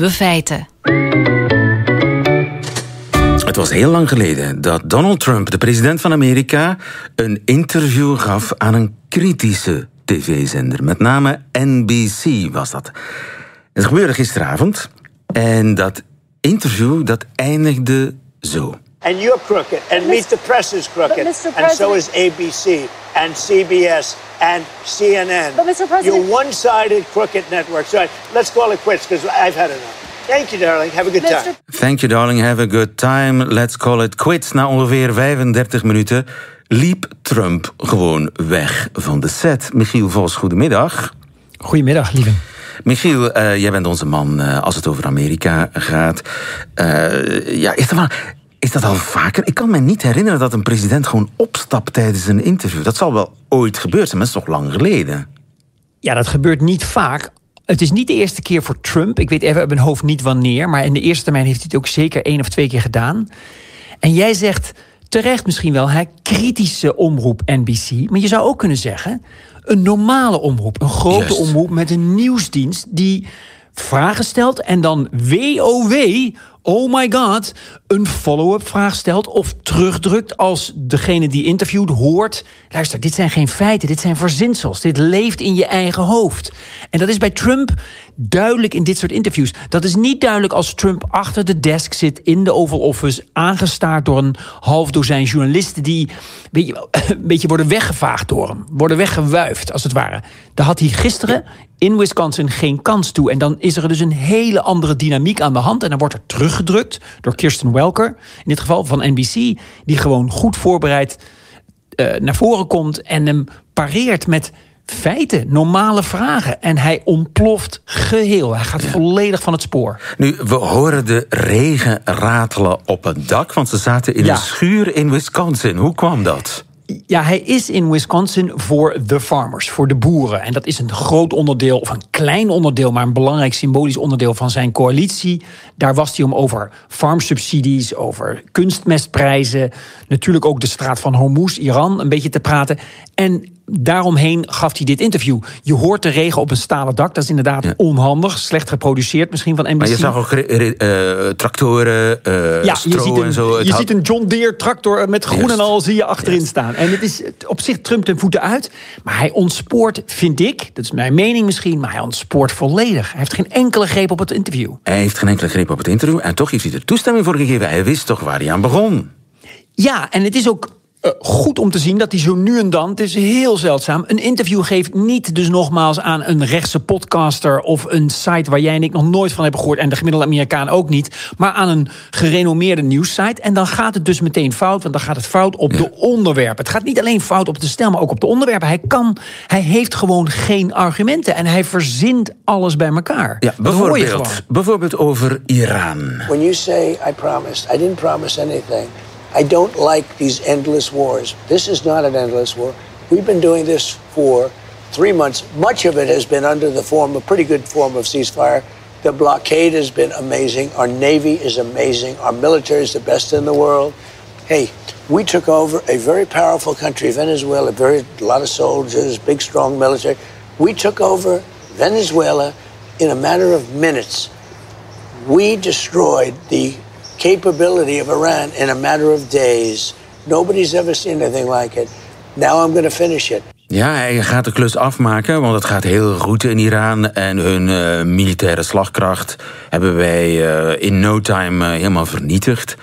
Nieuwe Feiten. Het was heel lang geleden dat Donald Trump, de president van Amerika, een interview gaf aan een kritische tv-zender. Met name NBC was dat. Het gebeurde gisteravond en dat interview dat eindigde zo. And you're crooked, and Meet the Press is crooked, and so is ABC, and CBS, and CNN. But Mr. President, you're one-sided crooked network. So let's call it quits, because I've had enough. Thank you, darling. Have a good time. Thank you, darling. Have a good time. Let's call it quits. Na ongeveer 35 minuten liep Trump gewoon weg van de set. Michiel Vos, goedemiddag. Goedemiddag, lieve. Michiel, jij bent onze man als het over Amerika gaat. Is dat al vaker? Ik kan me niet herinneren dat een president gewoon opstapt tijdens een interview. Dat zal wel ooit gebeurd zijn, maar dat is toch lang geleden? Ja, dat gebeurt niet vaak. Het is niet de eerste keer voor Trump. Ik weet even uit mijn hoofd niet wanneer, maar in de eerste termijn heeft hij het ook zeker 1 of 2 keer gedaan. En jij zegt terecht misschien wel, kritische omroep NBC. Maar je zou ook kunnen zeggen, een normale omroep. Een grote omroep met een nieuwsdienst die vragen stelt en dan oh my god, een follow-up vraag stelt of terugdrukt als degene die interviewt hoort. Luister, dit zijn geen feiten, dit zijn verzinsels. Dit leeft in je eigen hoofd. En dat is bij Trump duidelijk in dit soort interviews. Dat is niet duidelijk als Trump achter de desk zit in de Oval Office, aangestaard door een half dozijn journalisten die een beetje worden weggevaagd door hem. Worden weggewuifd, als het ware. Daar had hij gisteren in Wisconsin geen kans toe. En dan is er dus een hele andere dynamiek aan de hand. En dan wordt er teruggedrukt door Kirsten Welker, in dit geval van NBC, die gewoon goed voorbereid naar voren komt en hem pareert met feiten, normale vragen. En hij ontploft geheel. Hij gaat volledig van het spoor. Nu, we horen de regen ratelen op het dak, want ze zaten in een schuur in Wisconsin. Hoe kwam dat? Ja, hij is in Wisconsin voor de farmers, voor de boeren. En dat is een groot onderdeel, of een klein onderdeel, maar een belangrijk symbolisch onderdeel van zijn coalitie. Daar was hij om over farmsubsidies, over kunstmestprijzen, natuurlijk ook de straat van Hormuz, Iran, een beetje te praten. En daaromheen gaf hij dit interview. Je hoort de regen op een stalen dak. Dat is inderdaad onhandig. Slecht geproduceerd misschien van NBC. Maar je zag ook tractoren, stro en zo. Je ziet een John Deere tractor met groen en al zie je achterin staan. En het is op zich Trump ten voeten uit. Maar hij ontspoort, vind ik, dat is mijn mening misschien, maar hij ontspoort volledig. Hij heeft geen enkele greep op het interview. Hij heeft geen enkele greep op het interview. En toch heeft hij er toestemming voor gegeven. Hij wist toch waar hij aan begon. Ja, en het is ook goed om te zien dat hij zo nu en dan, het is heel zeldzaam, een interview geeft. Niet dus nogmaals aan een rechtse podcaster of een site waar jij en ik nog nooit van hebben gehoord en de gemiddelde Amerikaan ook niet, maar aan een gerenommeerde nieuwssite. En dan gaat het dus meteen fout, want dan gaat het fout op de onderwerpen. Het gaat niet alleen fout op de stijl, maar ook op de onderwerpen. Hij heeft gewoon geen argumenten en hij verzint alles bij elkaar. Ja, bijvoorbeeld over Iran. When you say I promised, I didn't promise anything. I don't like these endless wars. This is not an endless war. We've been doing this for 3 months. Much of it has been under the form, a pretty good form of ceasefire. The blockade has been amazing. Our Navy is amazing. Our military is the best in the world. Hey, we took over a very powerful country, Venezuela, a lot of soldiers, big, strong military. We took over Venezuela in a matter of minutes. We destroyed the capability of Iran in a matter of days. Nobody's ever seen anything like it. Now I'm going to finish it. Ja, hij gaat de klus afmaken, want het gaat heel goed in Iran. En hun militaire slagkracht hebben wij in no time helemaal vernietigd.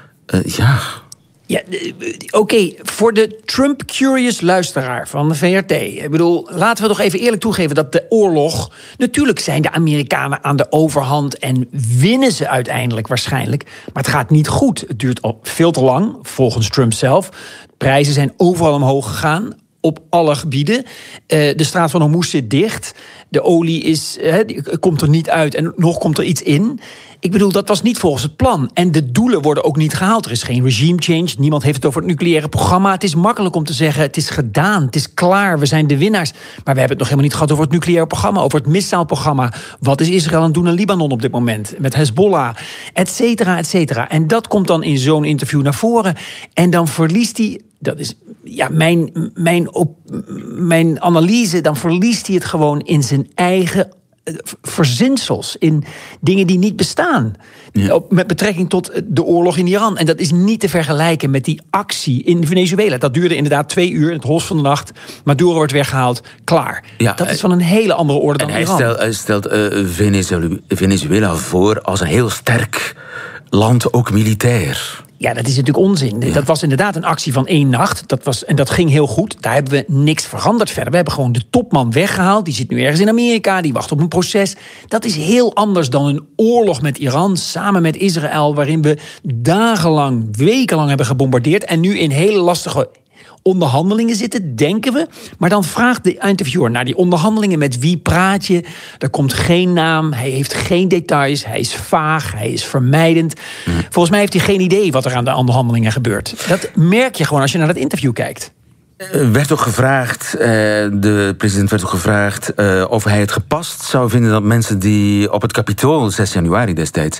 Ja, oké, voor de Trump-curious luisteraar van de VRT. Ik bedoel, laten we toch even eerlijk toegeven dat de oorlog, natuurlijk zijn de Amerikanen aan de overhand en winnen ze uiteindelijk waarschijnlijk. Maar het gaat niet goed. Het duurt al veel te lang, volgens Trump zelf. Prijzen zijn overal omhoog gegaan, op alle gebieden. De straat van Hormuz zit dicht. De olie komt er niet uit en nog komt er iets in. Ik bedoel, dat was niet volgens het plan. En de doelen worden ook niet gehaald. Er is geen regime change. Niemand heeft het over het nucleaire programma. Het is makkelijk om te zeggen, het is gedaan. Het is klaar, we zijn de winnaars. Maar we hebben het nog helemaal niet gehad over het nucleaire programma. Over het missaalprogramma. Wat is Israël aan het doen in Libanon op dit moment? Met Hezbollah, et cetera, et cetera. En dat komt dan in zo'n interview naar voren. En dan verliest hij, dat is mijn analyse, dan verliest hij het gewoon in zijn eigen verzinsels, in dingen die niet bestaan. Ja. Met betrekking tot de oorlog in Iran. En dat is niet te vergelijken met die actie in Venezuela. Dat duurde inderdaad 2 uur, in het holst van de nacht. Maduro wordt weggehaald, klaar. Ja, dat is van een hele andere orde dan Iran. Hij stelt Venezuela voor als een heel sterk land, ook militair. Ja, dat is natuurlijk onzin. Ja. Dat was inderdaad een actie van 1 nacht. En dat ging heel goed. Daar hebben we niks veranderd verder. We hebben gewoon de topman weggehaald. Die zit nu ergens in Amerika. Die wacht op een proces. Dat is heel anders dan een oorlog met Iran samen met Israël, waarin we dagenlang, wekenlang hebben gebombardeerd en nu in hele lastige onderhandelingen zitten, denken we. Maar dan vraagt de interviewer naar die onderhandelingen, met wie praat je? Er komt geen naam, hij heeft geen details, hij is vaag, hij is vermijdend. Volgens mij heeft hij geen idee wat er aan de onderhandelingen gebeurt. Dat merk je gewoon als je naar dat interview kijkt. Werd ook gevraagd, de president werd ook gevraagd of hij het gepast zou vinden dat mensen die op het Capitool 6 januari destijds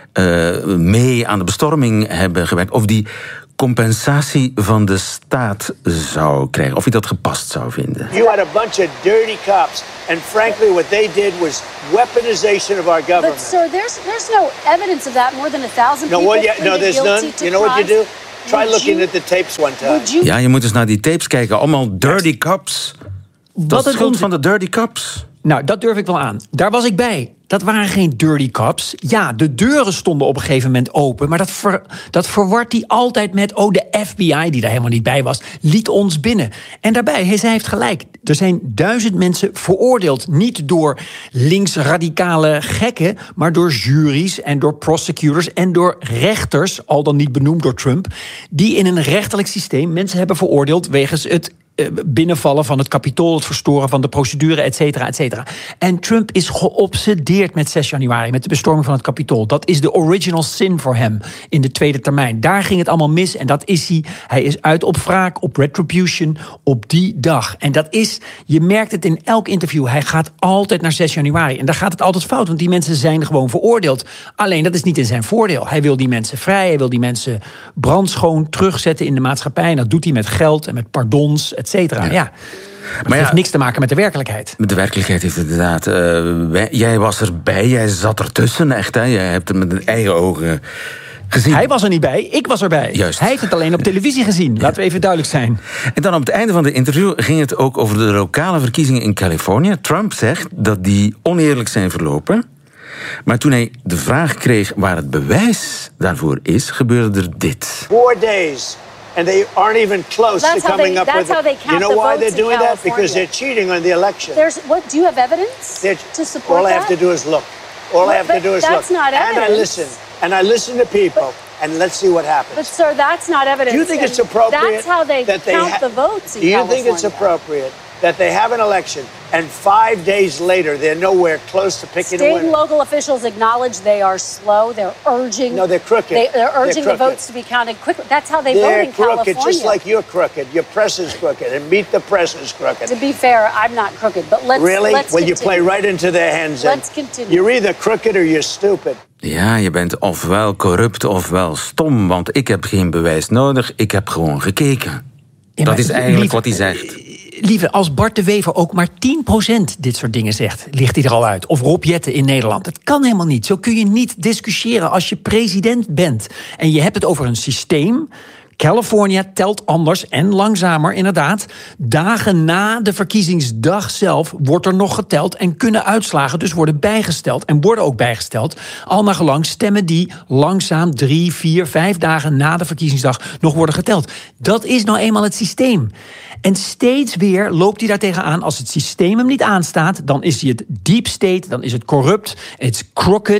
mee aan de bestorming hebben gewerkt, of die compensatie van de staat zou krijgen, of hij dat gepast zou vinden. You had a bunch of dirty cops, and frankly what they did was weaponization of our government. But sir, there's no evidence of that. More than 1,000 people. There's none. You know what you do? Try looking at the tapes one time. Ja, je moet eens naar die tapes kijken. Allemaal dirty cops. Dat is schuld van de dirty cops. Nou, dat durf ik wel aan. Daar was ik bij. Dat waren geen dirty cops. Ja, de deuren stonden op een gegeven moment open, maar dat verwart hij altijd met de FBI, die daar helemaal niet bij was, liet ons binnen. En daarbij, zij heeft gelijk. Er zijn 1000 mensen veroordeeld. Niet door linksradicale gekken, maar door juries en door prosecutors en door rechters, al dan niet benoemd door Trump, die in een rechterlijk systeem mensen hebben veroordeeld wegens het binnenvallen van het Capitool, het verstoren van de procedure, et cetera, et cetera. En Trump is geobsedeerd met 6 januari, met de bestorming van het Capitool. Dat is de original sin voor hem in de tweede termijn. Daar ging het allemaal mis en dat is hij. Hij is uit op wraak, op retribution, op die dag. En dat is, je merkt het in elk interview, hij gaat altijd naar 6 januari. En daar gaat het altijd fout, want die mensen zijn gewoon veroordeeld. Alleen, dat is niet in zijn voordeel. Hij wil die mensen vrij, hij wil die mensen brandschoon terugzetten in de maatschappij. En dat doet hij met geld en met pardons, et cetera. Ja. Maar het heeft niks te maken met de werkelijkheid. Met de werkelijkheid heeft inderdaad. Jij was erbij, jij zat ertussen, echt. Hè? Jij hebt het met de eigen ogen gezien. Hij was er niet bij, ik was erbij. Juist. Hij heeft het alleen op televisie gezien. Laten we even duidelijk zijn. En dan op het einde van de interview ging het ook over de lokale verkiezingen in Californië. Trump zegt dat die oneerlijk zijn verlopen. Maar toen hij de vraag kreeg waar het bewijs daarvoor is, gebeurde er dit. 4 days. And they aren't even close to coming up with it. You know why they're doing that? Because they're cheating on the election. Do you have evidence to support all I have to do is look. All I have to do is look. That's not evidence. And I listen. And I listen to people. And let's see what happens. But sir, that's not evidence. Do you think it's appropriate? That's how they count the votes in California. Do you think it's appropriate that they have an election and 5 days later they're nowhere close to picking a winner? State and local officials acknowledge they are slow. They're urging. No, they're crooked. They're urging the votes to be counted quickly. That's how they vote in California. They're crooked, just like you're crooked. Your press is crooked, and Meet the Press is crooked. To be fair, I'm not crooked, but let's really? Let's well, continue. You play right into their hands. Let's continue. You're either crooked or you're stupid. Ja, je bent ofwel corrupt ofwel stom, want ik heb geen bewijs nodig, ik heb gewoon gekeken. Ja, dat is eigenlijk wat hij zegt. Lieve, als Bart de Wever ook maar 10% dit soort dingen zegt, ligt hij er al uit. Of Rob Jetten in Nederland. Het kan helemaal niet. Zo kun je niet discussiëren als je president bent. En je hebt het over een systeem. California telt anders en langzamer, inderdaad. Dagen na de verkiezingsdag zelf wordt er nog geteld en kunnen uitslagen dus worden bijgesteld en worden ook bijgesteld. Al naar gelang stemmen die langzaam 3, 4, 5 dagen na de verkiezingsdag nog worden geteld. Dat is nou eenmaal het systeem. En steeds weer loopt hij daar tegenaan. Als het systeem hem niet aanstaat, dan is hij het deep state, dan is het corrupt, het is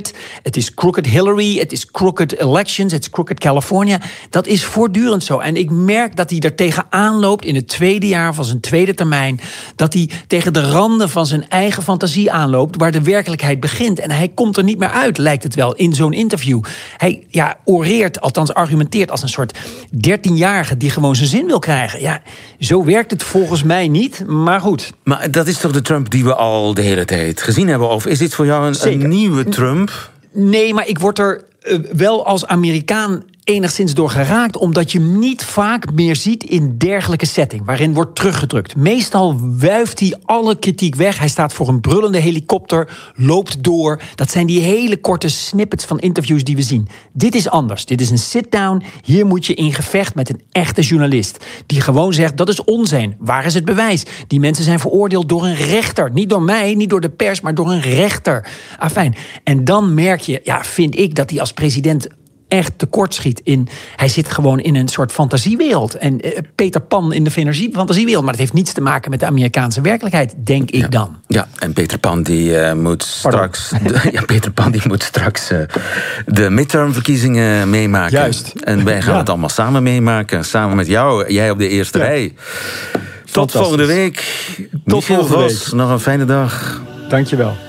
crooked Hillary, het is crooked elections, het is crooked California. Dat is voortdurend zo. En ik merk dat hij er tegenaan loopt in het tweede jaar van zijn tweede termijn, dat hij tegen de randen van zijn eigen fantasie aanloopt, waar de werkelijkheid begint. En hij komt er niet meer uit, lijkt het wel, in zo'n interview. Hij oreert, althans argumenteert als een soort 13-jarige die gewoon zijn zin wil krijgen. Ja, zo werkt het volgens mij niet, maar goed. Maar dat is toch de Trump die we al de hele tijd gezien hebben? Of is dit voor jou een nieuwe Trump? Nee, maar ik word er wel als Amerikaan enigszins door geraakt, omdat je hem niet vaak meer ziet in dergelijke setting, waarin wordt teruggedrukt. Meestal wuift hij alle kritiek weg. Hij staat voor een brullende helikopter, loopt door. Dat zijn die hele korte snippets van interviews die we zien. Dit is anders. Dit is een sit-down. Hier moet je in gevecht met een echte journalist, die gewoon zegt, dat is onzin. Waar is het bewijs? Die mensen zijn veroordeeld door een rechter. Niet door mij, niet door de pers, maar door een rechter. Afijn. En dan merk je, vind ik, dat hij als president echt tekortschiet in. Hij zit gewoon in een soort fantasiewereld. En Peter Pan in de fantasiewereld. Maar dat heeft niets te maken met de Amerikaanse werkelijkheid, denk ik dan. Ja, en Peter Pan die moet straks. Peter Pan die moet straks de midtermverkiezingen meemaken. Juist. En wij gaan het allemaal samen meemaken. Samen met jou. Jij op de eerste rij. Tot volgende week. Tot volgende week. Nog een fijne dag. Dankjewel.